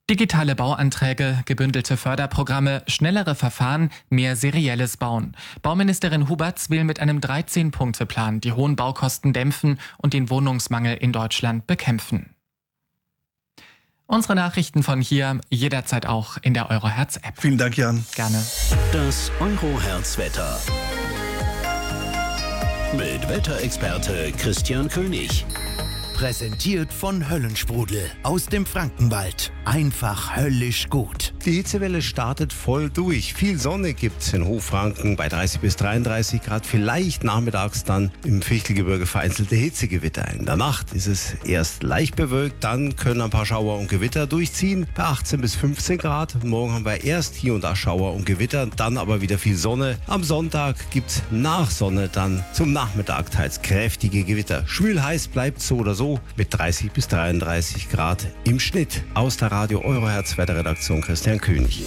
Digitale Bauanträge, gebündelte Förderprogramme, schnellere Verfahren, mehr serielles Bauen. Bauministerin Huberts will mit einem 13-Punkte-Plan die hohen Baukosten dämpfen und den Wohnungsmangel in Deutschland bekämpfen. Unsere Nachrichten von hier jederzeit auch in der Eurohertz-App. Vielen Dank, Jan. Gerne. Das Eurohertz-Wetter. Mit Wetterexperte Christian König. Präsentiert von Höllensprudel aus dem Frankenwald. Einfach höllisch gut. Die Hitzewelle startet voll durch. Viel Sonne gibt's in Hochfranken bei 30 bis 33 Grad. Vielleicht nachmittags dann im Fichtelgebirge vereinzelte Hitzegewitter. In der Nacht ist es erst leicht bewölkt, dann können ein paar Schauer und Gewitter durchziehen bei 18 bis 15 Grad. Morgen haben wir erst hier und da Schauer und Gewitter, dann aber wieder viel Sonne. Am Sonntag gibt's nach Sonne dann zum Nachmittag teils kräftige Gewitter. Schwül heiß bleibt so oder so mit 30 bis 33 Grad im Schnitt. Aus der Radio Eurohertz Wetterredaktion Christian König.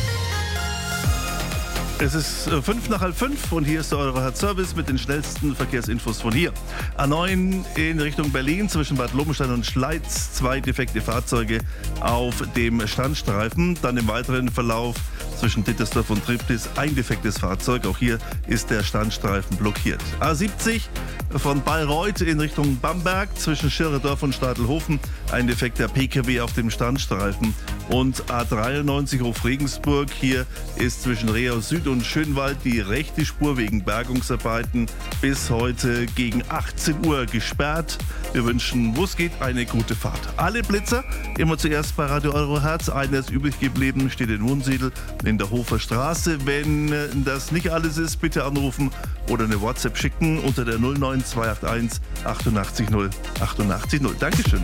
Es ist 5:05 und hier ist der Eurohertz-Service mit den schnellsten Verkehrsinfos von hier. A9 in Richtung Berlin zwischen Bad Lobenstein und Schleiz. 2 defekte Fahrzeuge auf dem Standstreifen. Dann im weiteren Verlauf zwischen Dittersdorf und Triptis ein defektes Fahrzeug. Auch hier ist der Standstreifen blockiert. A70 von Bayreuth in Richtung Bamberg zwischen Schirredorf und Stadelhofen. Ein defekter PKW auf dem Standstreifen. Und A93 Hof Regensburg. Hier ist zwischen Reau Süd und Schönwald die rechte Spur wegen Bergungsarbeiten bis heute gegen 18 Uhr gesperrt. Wir wünschen, wo es geht, eine gute Fahrt. Alle Blitzer immer zuerst bei Radio Eurohertz. Einer ist übrig geblieben, steht in Wunsiedel in der Hofer Straße. Wenn das nicht alles ist, bitte anrufen oder eine WhatsApp schicken unter der 09281 88 0 88 0. Dankeschön.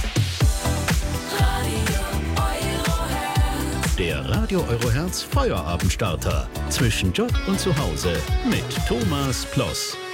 Der Radio Eurohertz Feuerabendstarter. Zwischen Job und Zuhause mit Thomas Ploss.